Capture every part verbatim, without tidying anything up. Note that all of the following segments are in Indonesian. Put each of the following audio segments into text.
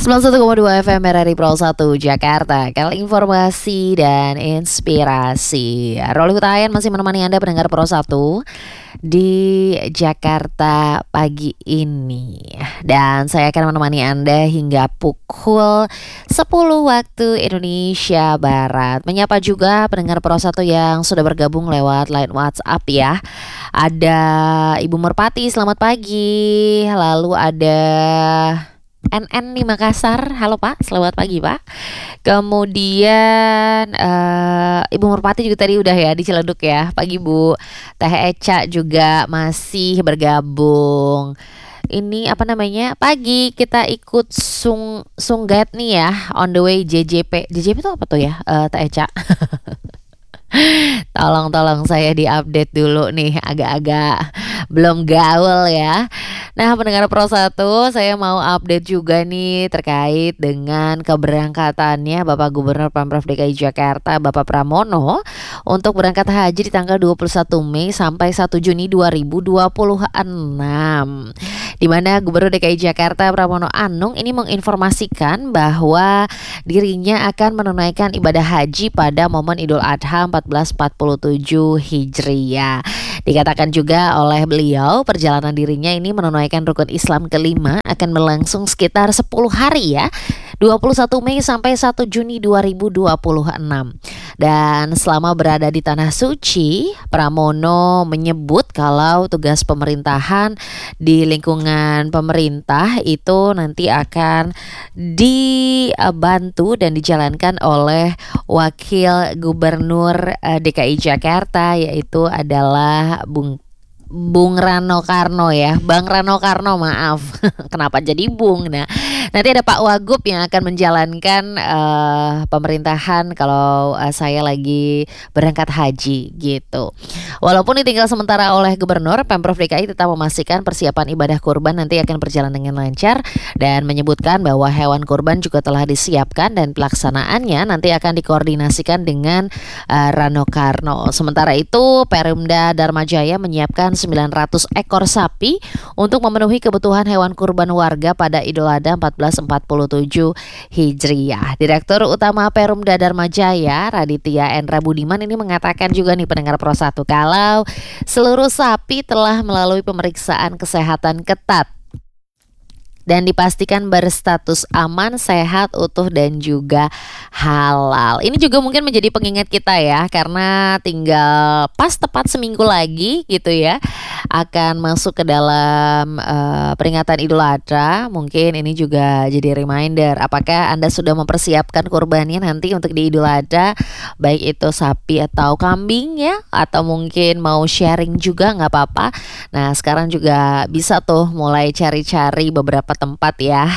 sembilan puluh satu koma dua F M R R I Pro satu Jakarta. Kali informasi dan inspirasi. Roli Hutayan masih menemani Anda pendengar Pro satu di Jakarta pagi ini. Dan saya akan menemani Anda hingga pukul sepuluh waktu Indonesia Barat. Menyapa juga pendengar Pro satu yang sudah bergabung lewat line WhatsApp ya. Ada Ibu Merpati, selamat pagi. Lalu ada N N di Makassar, halo Pak, selamat pagi Pak. Kemudian uh, Ibu Merpati juga tadi udah ya di Ciledug ya, pagi Bu. Teh Eca juga masih bergabung. Ini apa namanya, pagi kita ikut sung sunggat nih ya, on the way J J P. J J P itu apa tuh ya, uh, Teh Eca? Tolong-tolong saya diupdate dulu nih, agak-agak belum gaul ya. Nah pendengar Pro satu, saya mau update juga nih terkait dengan keberangkatannya Bapak Gubernur Pemprov D K I Jakarta Bapak Pramono untuk berangkat haji di tanggal dua puluh satu Mei sampai satu Juni dua ribu dua puluh enam. Di mana Gubernur D K I Jakarta Pramono Anung ini menginformasikan bahwa dirinya akan menunaikan ibadah haji pada momen Idul Adha seribu empat ratus empat puluh tujuh Hijriah. Dikatakan juga oleh beliau perjalanan dirinya ini menunaikan rukun Islam kelima akan berlangsung sekitar sepuluh hari ya, dua puluh satu Mei sampai satu Juni dua ribu dua puluh enam. Dan selama berada di Tanah Suci, Pramono menyebut kalau tugas pemerintahan di lingkungan pemerintah itu nanti akan dibantu dan dijalankan oleh Wakil Gubernur D K I Jakarta, yaitu adalah Bung Bung Rano Karno ya, Bang Rano Karno maaf, kenapa jadi Bung? Nah, nanti ada Pak Wagub yang akan menjalankan uh, pemerintahan kalau uh, saya lagi berangkat haji gitu. Walaupun ditinggal sementara oleh Gubernur, Pemprov D K I tetap memastikan persiapan ibadah kurban nanti akan berjalan dengan lancar dan menyebutkan bahwa hewan kurban juga telah disiapkan dan pelaksanaannya nanti akan dikoordinasikan dengan uh, Rano Karno. Sementara itu, Perumda Dharma Jaya menyiapkan sembilan ratus ekor sapi untuk memenuhi kebutuhan hewan kurban warga pada Idul Adha seribu empat ratus empat puluh tujuh Hijriah. Direktur Utama Perumda Dharma Jaya, Raditya Endra Budiman ini mengatakan juga nih pendengar Pro satu, kalau seluruh sapi telah melalui pemeriksaan kesehatan ketat dan dipastikan berstatus aman, sehat, utuh, dan juga halal. Ini juga mungkin menjadi pengingat kita ya, karena tinggal pas tepat seminggu lagi gitu ya akan masuk ke dalam uh, peringatan Idul Adha. Mungkin ini juga jadi reminder, apakah Anda sudah mempersiapkan kurbannya nanti untuk di Idul Adha, baik itu sapi atau kambing ya, atau mungkin mau sharing juga nggak apa-apa. Nah sekarang juga bisa tuh mulai cari-cari beberapa tempat ya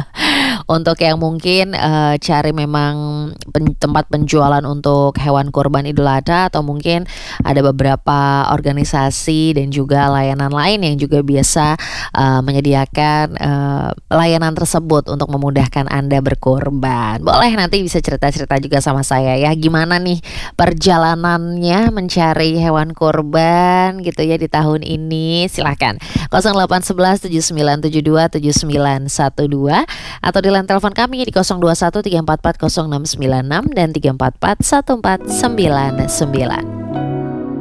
untuk yang mungkin uh, cari memang pen, tempat penjualan untuk hewan kurban Idul Adha, atau mungkin ada beberapa organisasi dan juga layanan lain yang juga biasa uh, menyediakan uh, layanan tersebut untuk memudahkan Anda berkurban. Boleh nanti bisa cerita-cerita juga sama saya ya, gimana nih perjalanannya mencari hewan kurban gitu ya di tahun ini. Silahkan nol delapan satu satu tujuh sembilan tujuh dua tujuh sembilan satu dua atau di line telepon kami di nol dua satu tiga empat empat nol enam sembilan enam dan tiga empat empat satu empat sembilan sembilan.